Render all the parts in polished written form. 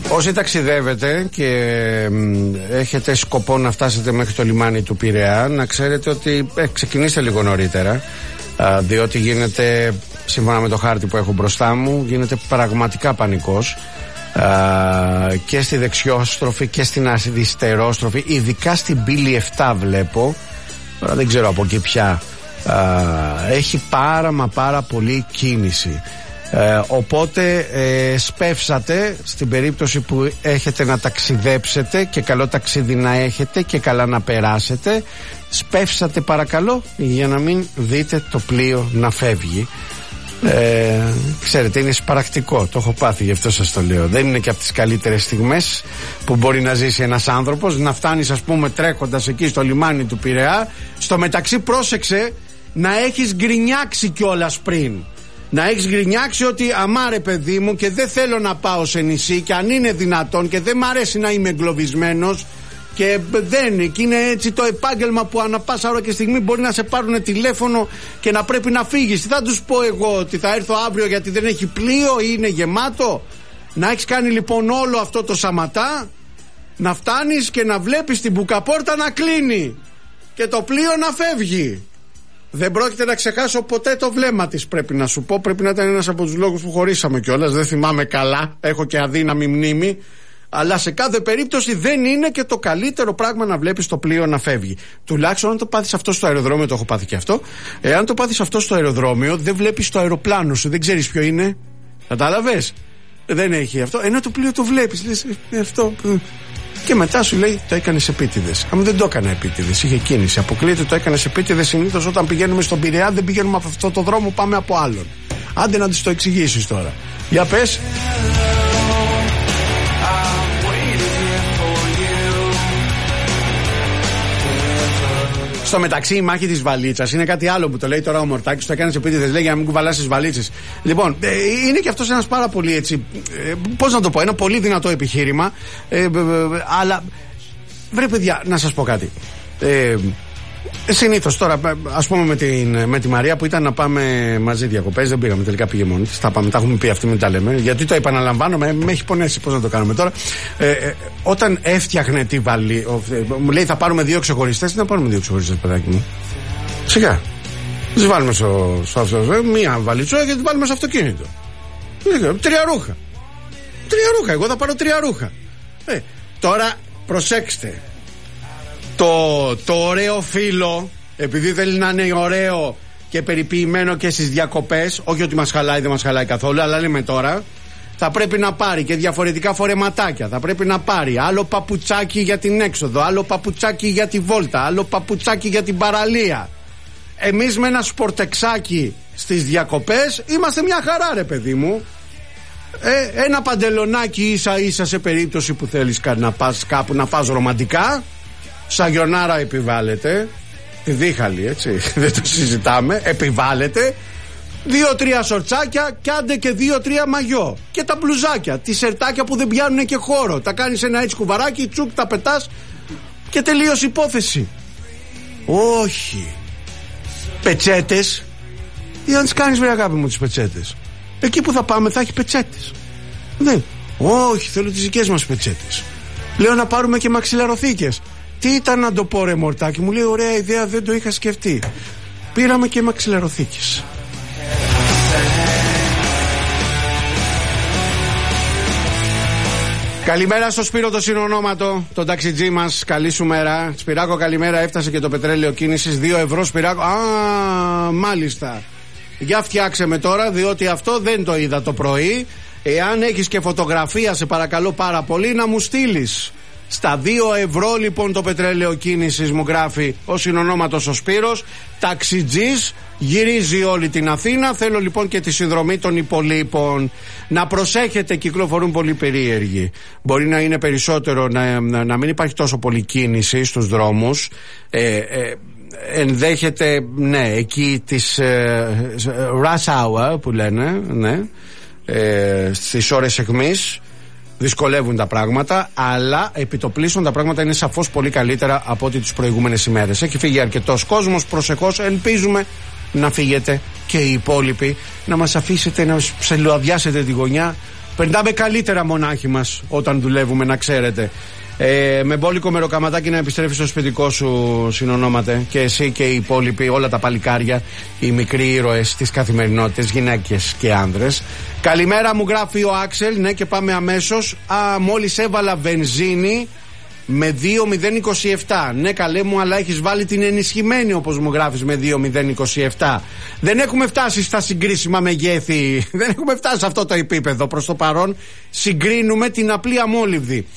Όσοι ταξιδεύετε και έχετε σκοπό να φτάσετε μέχρι το λιμάνι του Πειραιά, να ξέρετε ότι ξεκινήστε λίγο νωρίτερα, διότι γίνεται, σύμφωνα με το χάρτη που έχω μπροστά μου, γίνεται πραγματικά πανικός και στη δεξιόστροφη και στην αριστερόστροφη, ειδικά στην πύλη 7 βλέπω, τώρα δεν ξέρω από εκεί πια, έχει πάρα πολύ κίνηση. Οπότε σπεύσατε στην περίπτωση που έχετε να ταξιδέψετε, και καλό ταξίδι να έχετε και καλά να περάσετε, σπεύσατε παρακαλώ για να μην δείτε το πλοίο να φεύγει. Ξέρετε, είναι σπαρακτικό, το έχω πάθει, γι' αυτό σας το λέω. Δεν είναι και από τις καλύτερες στιγμές που μπορεί να ζήσει ένας άνθρωπος, να φτάνεις ας πούμε τρέχοντας εκεί στο λιμάνι του Πειραιά. Στο μεταξύ πρόσεξε να έχεις γκρινιάξει κιόλας πριν. Να έχεις γκρινιάξει ότι αμάρε παιδί μου και δεν θέλω να πάω σε νησί, και αν είναι δυνατόν, και δεν μ' αρέσει να είμαι εγκλωβισμένος, και δεν, και είναι έτσι το επάγγελμα που ανά πάσα ώρα και στιγμή μπορεί να σε πάρουν τηλέφωνο και να πρέπει να φύγεις. Τι θα τους πω εγώ, ότι θα έρθω αύριο γιατί δεν έχει πλοίο ή είναι γεμάτο? Να έχεις κάνει λοιπόν όλο αυτό το σαματά, να φτάνεις και να βλέπεις την μπουκαπόρτα να κλείνει και το πλοίο να φεύγει. Δεν πρόκειται να ξεχάσω ποτέ το βλέμμα της, πρέπει να σου πω. Πρέπει να ήταν ένας από τους λόγους που χωρίσαμε κιόλας. Δεν θυμάμαι καλά, έχω και αδύναμη μνήμη. Αλλά σε κάθε περίπτωση δεν είναι και το καλύτερο πράγμα να βλέπεις το πλοίο να φεύγει. Τουλάχιστον αν το πάθεις αυτό στο αεροδρόμιο, το έχω πάθει και αυτό. Εάν το πάθεις αυτό στο αεροδρόμιο, δεν βλέπεις το αεροπλάνο σου, δεν ξέρεις ποιο είναι. Κατάλαβες? Δεν έχει αυτό. Ενώ το πλοίο το βλέπεις, λες αυτό. Και μετά σου λέει το έκανες επίτηδες. Αν δεν το έκανα επίτηδες, είχε κίνηση. Αποκλείεται το έκανες επίτηδες. Συνήθως όταν πηγαίνουμε στον Πειραιά δεν πηγαίνουμε από αυτό το δρόμο, πάμε από άλλον. Άντε να της το εξηγήσεις τώρα. Για πες. Στο μεταξύ, η μάχη της βαλίτσας είναι κάτι άλλο που το λέει τώρα ο Μορτάκης. Το έκανες επίτηδες, λέει, για να μην κουβαλάς τις βαλίτσες. Λοιπόν, είναι και αυτός ένας πάρα πολύ έτσι. Πώς να το πω, ένα πολύ δυνατό επιχείρημα. Αλλά βρε παιδιά, να σας πω κάτι. Συνήθως τώρα, ας πούμε με τη Μαρία που ήταν να πάμε μαζί διακοπές, δεν πήγαμε, τελικά πήγε μόνη της. Τα έχουμε πει, αυτή, μην τα λέμε. Γιατί το επαναλαμβάνω, με έχει πονέσει. Πώς να το κάνουμε τώρα. Όταν έφτιαχνε τη μου λέει θα πάρουμε 2 ξεχωριστές. Τι να πάρουμε 2 ξεχωριστές, παιδάκι μου? Σιγά. Τις βάλουμε στο μία βαλίτσο και τις βάλουμε στο αυτοκίνητο. 3 ρούχα. 3 ρούχα, εγώ θα πάρω 3 ρούχα. Τώρα προσέξτε. Το ωραίο φύλλο, επειδή θέλει να είναι ωραίο και περιποιημένο και στις διακοπές, όχι ότι μας χαλάει, δεν μας χαλάει καθόλου, αλλά λέμε τώρα, θα πρέπει να πάρει και διαφορετικά φορεματάκια. Θα πρέπει να πάρει άλλο παπουτσάκι για την έξοδο, άλλο παπουτσάκι για τη βόλτα, άλλο παπουτσάκι για την παραλία. Εμείς με ένα σπορτεξάκι στις διακοπές είμαστε μια χαρά, ρε παιδί μου. Ένα παντελονάκι ίσα ίσα σε περίπτωση που θέλεις να πας κάπου να φας ρομαντικά. Σαγιονάρα επιβάλλεται. Τη δίχαλη, έτσι, δεν το συζητάμε. Επιβάλλεται. 2-3 σορτσάκια και άντε και 2-3 μαγιό. Και τα μπλουζάκια, τις σερτάκια που δεν πιάνουν και χώρο. Τα κάνεις ένα έτσι κουβαράκι, τσουκ, τα πετάς και τελείωσε υπόθεση. Όχι. Πετσέτες. Ή αν τις κάνεις, βρε αγάπη μου, τις πετσέτες, εκεί που θα πάμε θα έχει πετσέτες. Δεν. Όχι, θέλω τις δικές μας πετσέτες. Λέω να πάρουμε και μαξιλαροθήκες. Τι ήταν να το πω, ρε Μορτάκη? Μου λέει ωραία ιδέα, δεν το είχα σκεφτεί. Πήραμε και μαξιλαροθήκες. Καλημέρα στο Σπύρο το συνονόματο, τον ταξιτζή μας. Καλή σου μέρα. Σπυράκο, καλημέρα. Έφτασε και το πετρέλαιο κίνησης. 2 ευρώ, Σπυράκο. Α, μάλιστα. Για φτιάξε με τώρα, διότι αυτό δεν το είδα το πρωί. Εάν έχεις και φωτογραφία, σε παρακαλώ πάρα πολύ να μου στείλεις. Στα 2 ευρώ λοιπόν το πετρέλαιο κίνησης, μου γράφει ο συνονόματος ο Σπύρος. Ταξιτζής, γυρίζει όλη την Αθήνα. Θέλω λοιπόν και τη συνδρομή των υπολείπων. Να προσέχετε, κυκλοφορούν πολύ περίεργοι. Μπορεί να είναι περισσότερο, να μην υπάρχει τόσο πολύ κίνηση στους δρόμους. Ενδέχεται, ναι, εκεί της rush hour που λένε, ναι, στις ώρες αιχμής δυσκολεύουν τα πράγματα, αλλά επιτοπλίστων τα πράγματα είναι σαφώς πολύ καλύτερα από ό,τι τις προηγούμενες ημέρες. Έχει φύγει αρκετός κόσμος, προσεχώς ελπίζουμε να φύγετε και οι υπόλοιποι, να μας αφήσετε να ψελοαδιάσετε τη γωνιά Περνάμε καλύτερα μονάχοι μας όταν δουλεύουμε, να ξέρετε. Με μπόλικο μεροκαματάκι να επιστρέφεις στο σπιτικό σου, συνονόματε, και εσύ και οι υπόλοιποι, όλα τα παλικάρια, οι μικροί ήρωες της καθημερινότητας, γυναίκες και άνδρες. Καλημέρα, μου γράφει ο Άξελ. Ναι, και πάμε αμέσως. Μόλις έβαλα βενζίνη με 2,027. Ναι, καλέ μου, αλλά έχεις βάλει την ενισχυμένη, όπως μου γράφεις, με 2,027. Δεν έχουμε φτάσει στα συγκρίσιμα μεγέθη. Δεν έχουμε φτάσει σε αυτό το επίπεδο προς το παρόν. Συγκρίνουμε την απλή αμόλυβδη.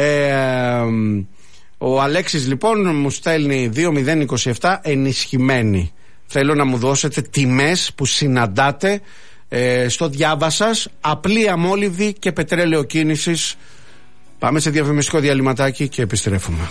Ο Αλέξης λοιπόν μου στέλνει 2,027 ενισχυμένη. Θέλω να μου δώσετε τιμές που συναντάτε στο διάβα σας, απλή αμόλυβδη και πετρέλαιο κίνησης. Πάμε σε διαφημιστικό διαλυματάκι και επιστρέφουμε.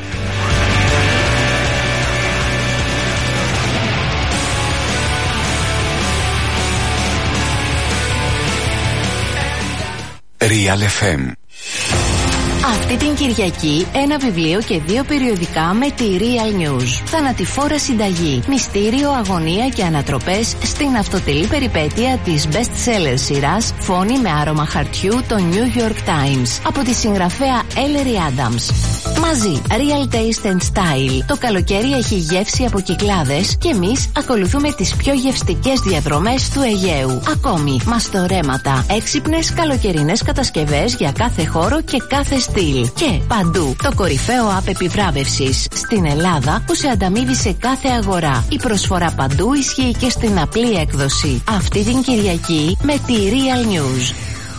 Real FM. Αυτή την Κυριακή ένα βιβλίο και 2 περιοδικά με τη Real News. Θανατηφόρα συνταγή, μυστήριο, αγωνία και ανατροπές στην αυτοτελή περιπέτεια της best-seller σειράς Φόνη με άρωμα χαρτιού, το New York Times, από τη συγγραφέα Ellery Adams. Μαζί, Real Taste and Style. Το καλοκαίρι έχει γεύση από Κυκλάδες και εμείς ακολουθούμε τις πιο γευστικές διαδρομές του Αιγαίου. Ακόμη, μαστορέματα, έξυπνες καλοκαιρινές κατασκευές για κάθε χώρο και κάθε στυλ. Και παντού το κορυφαίο app επιβράβευσης στην Ελλάδα που σε ανταμείβει σε κάθε αγορά. Η προσφορά παντού ισχύει και στην απλή έκδοση. Αυτή την Κυριακή με τη Real News.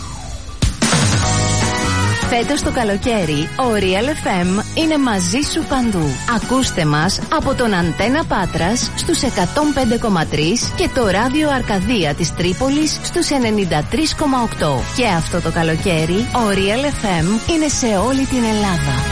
Φέτος το καλοκαίρι, ο Real FM είναι μαζί σου παντού. Ακούστε μας από τον Αντένα Πάτρας στους 105,3 και το ράδιο Αρκαδία της Τρίπολης στους 93,8. Και αυτό το καλοκαίρι, ο Real FM είναι σε όλη την Ελλάδα.